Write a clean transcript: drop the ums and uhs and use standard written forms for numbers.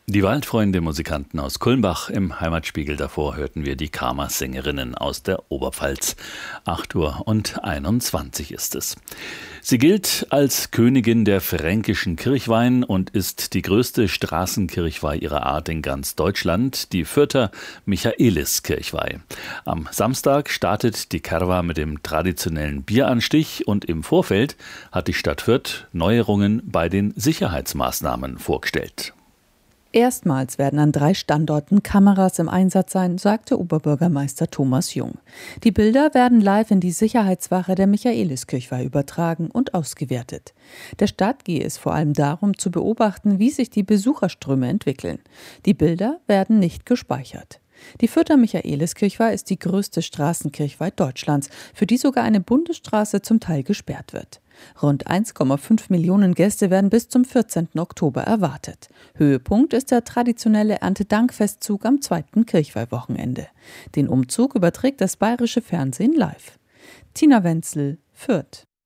Die Waldfreunde Musikanten aus Kulmbach im Heimatspiegel. Davor hörten wir die Kammersängerinnen aus der Oberpfalz. 8:21 Uhr ist es. Sie gilt als Königin der fränkischen Kirchweihen und ist die größte Straßenkirchweih ihrer Art in ganz Deutschland, die Fürther Michaeliskirchweih. Am Samstag startet die Kerwa mit dem traditionellen Bieranstich und im Vorfeld hat die Stadt Fürth Neuerungen bei den Sicherheitsmaßnahmen vorgestellt. Erstmals werden an 3 Standorten Kameras im Einsatz sein, sagte Oberbürgermeister Thomas Jung. Die Bilder werden live in die Sicherheitswache der Michaeliskirchweih übertragen und ausgewertet. Der Stadt gehe es vor allem darum, zu beobachten, wie sich die Besucherströme entwickeln. Die Bilder werden nicht gespeichert. Die Fürther Michaeliskirchweih ist die größte Straßenkirchweih Deutschlands, für die sogar eine Bundesstraße zum Teil gesperrt wird. Rund 1,5 Millionen Gäste werden bis zum 14. Oktober erwartet. Höhepunkt ist der traditionelle Erntedankfestzug am 2. Kirchweihwochenende. Den Umzug überträgt das Bayerische Fernsehen live. Tina Wenzel, Fürth.